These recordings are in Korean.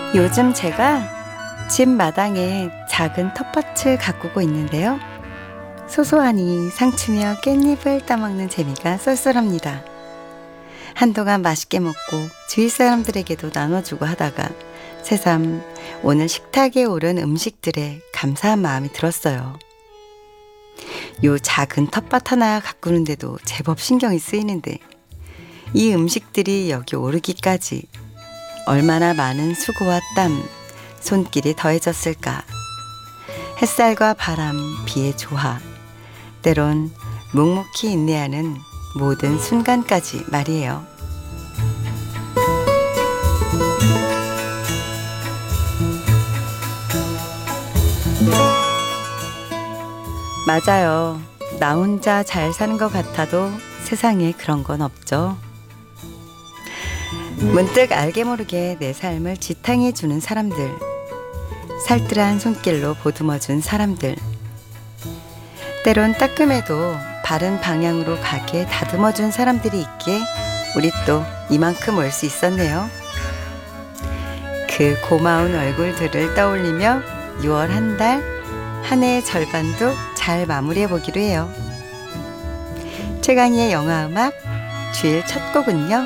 요즘 제가 집 마당에 작은 텃밭을 가꾸고 있는데요. 소소하니 상추며 깻잎을 따먹는 재미가 쏠쏠합니다. 한동안 맛있게 먹고 주위 사람들에게도 나눠주고 하다가 새삼 오늘 식탁에 오른 음식들에 감사한 마음이 들었어요. 요 작은 텃밭 하나 가꾸는데도 제법 신경이 쓰이는데 이 음식들이 여기 오르기까지 얼마나 많은 수고와 땀, 손길이 더해졌을까. 햇살과 바람, 비의 조화, 때론 묵묵히 인내하는 모든 순간까지 말이에요. 맞아요. 나 혼자 잘 사는 것 같아도 세상에 그런 건 없죠. 문득 알게 모르게 내 삶을 지탱해주는 사람들, 살뜰한 손길로 보듬어준 사람들, 때론 따끔해도 바른 방향으로 가게 다듬어준 사람들이 있기에 우리 또 이만큼 올 수 있었네요. 그 고마운 얼굴들을 떠올리며 6월 한 달, 한 해의 절반도 잘 마무리해보기로 해요. 최강희의 영화음악 주일 첫 곡은요,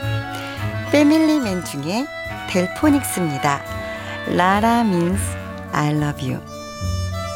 패밀리맨 중에 델포닉스입니다. 라라 means I love you.